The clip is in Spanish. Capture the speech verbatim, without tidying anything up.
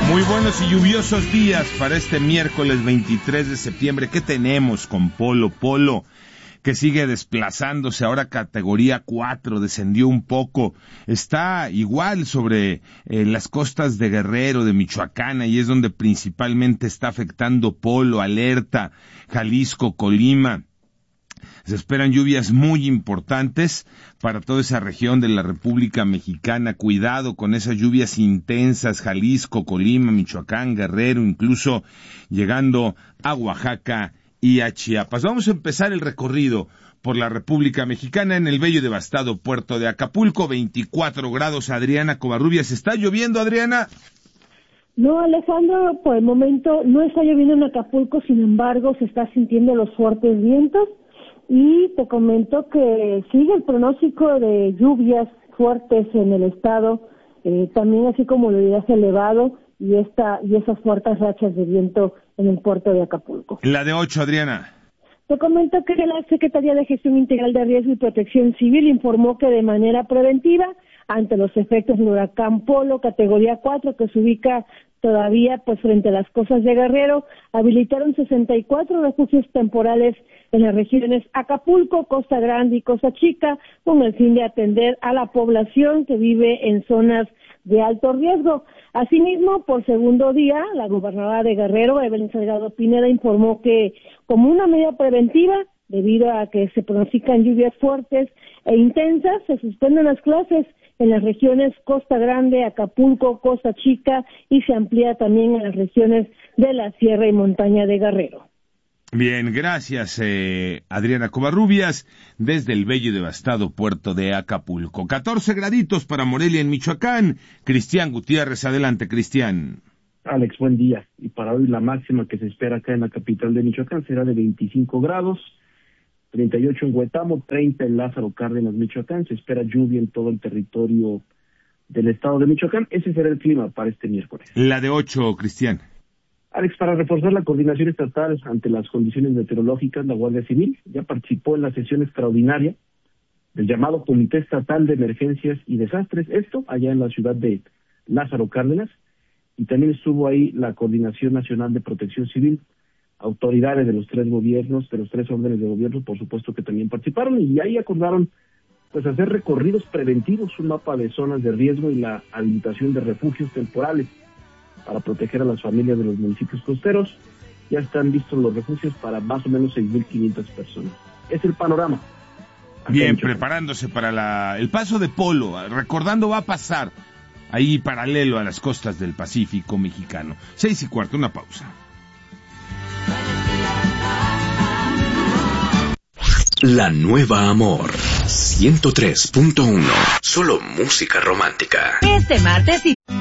Muy buenos y lluviosos días para este miércoles veintitrés de septiembre. ¿Qué tenemos con Polo? Polo, que sigue desplazándose, ahora categoría cuatro, descendió un poco. Está igual sobre eh, las costas de Guerrero, de Michoacán, y es donde principalmente está afectando Polo, Alerta, Jalisco, Colima. Se esperan lluvias muy importantes para toda esa región de la República Mexicana. Cuidado con esas lluvias intensas, Jalisco, Colima, Michoacán, Guerrero, incluso llegando a Oaxaca y a Chiapas. Vamos a empezar el recorrido por la República Mexicana en el bello y devastado puerto de Acapulco. veinticuatro grados, Adriana Covarrubias. ¿Está lloviendo, Adriana? No, Alejandro, por el momento no está lloviendo en Acapulco, sin embargo se está sintiendo los fuertes vientos. Y te comento que sigue el pronóstico de lluvias fuertes en el estado, eh, también así como oleaje elevado y esta y esas fuertes rachas de viento en el puerto de Acapulco. La de ocho, Adriana. Te comento que la Secretaría de Gestión Integral de Riesgo y Protección Civil informó que de manera preventiva, ante los efectos del huracán Polo, categoría cuatro, que se ubica todavía pues frente a las costas de Guerrero, habilitaron sesenta y cuatro refugios temporales en las regiones Acapulco, Costa Grande y Costa Chica, con el fin de atender a la población que vive en zonas de alto riesgo. Asimismo, por segundo día, la gobernadora de Guerrero, Evelyn Salgado Pineda, informó que como una medida preventiva, debido a que se pronostican lluvias fuertes e intensas, se suspenden las clases en las regiones Costa Grande, Acapulco, Costa Chica, y se amplía también en las regiones de la Sierra y Montaña de Guerrero. Bien, gracias, eh, Adriana Covarrubias, desde el bello y devastado puerto de Acapulco. catorce graditos para Morelia, en Michoacán. Cristian Gutiérrez, adelante, Cristian. Alex, buen día. Y para hoy la máxima que se espera acá en la capital de Michoacán será de veinticinco grados, treinta y ocho en Huetamo, treinta en Lázaro Cárdenas, Michoacán. Se espera lluvia en todo el territorio del estado de Michoacán. Ese será el clima para este miércoles. La de ocho, Cristian. Alex, para reforzar la coordinación estatal ante las condiciones meteorológicas, la Guardia Civil ya participó en la sesión extraordinaria del llamado Comité Estatal de Emergencias y Desastres, esto allá en la ciudad de Lázaro Cárdenas, y también estuvo ahí la Coordinación Nacional de Protección Civil, autoridades de los tres gobiernos, de los tres órdenes de gobierno, por supuesto que también participaron, y ahí acordaron pues hacer recorridos preventivos, un mapa de zonas de riesgo y la habilitación de refugios temporales para proteger a las familias de los municipios costeros. Ya están listos los refugios para más o menos seis mil quinientas personas. Es el panorama. Bien, preparándose para la, el paso de Polo, recordando va a pasar ahí paralelo a las costas del Pacífico mexicano. Seis y cuarto, una pausa. La Nueva Amor ciento tres punto uno. Solo música romántica. Este martes y